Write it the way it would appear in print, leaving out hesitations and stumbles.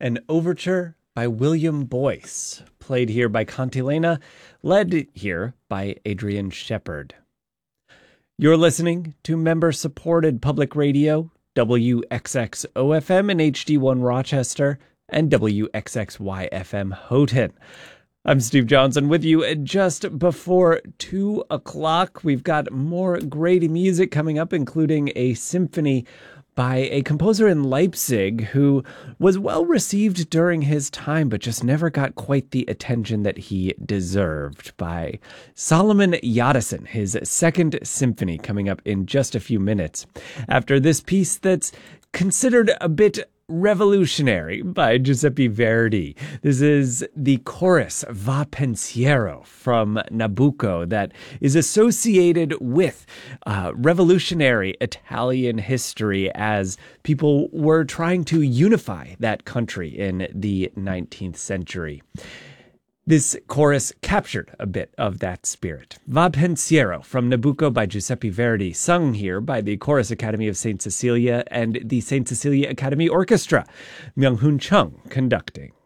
an overture by William Boyce, played here by Cantilena, led here by Adrian Shepard. You're listening to member-supported public radio, WXXO-FM in HD1 Rochester and WXXY-FM Houghton. I'm Steve Johnson with you just before 2 o'clock. We've got more great music coming up, including a symphony by a composer in Leipzig who was well received during his time, but just never got quite the attention that he deserved, by Solomon Yadison, his second symphony, coming up in just a few minutes. After this piece that's considered a bit revolutionary by Giuseppe Verdi. This is the chorus Va Pensiero from Nabucco that is associated with revolutionary Italian history as people were trying to unify that country in the 19th century. This chorus captured a bit of that spirit. Va Pensiero from Nabucco by Giuseppe Verdi, sung here by the Chorus Academy of St. Cecilia and the St. Cecilia Academy Orchestra. Myung-Hoon Chung conducting.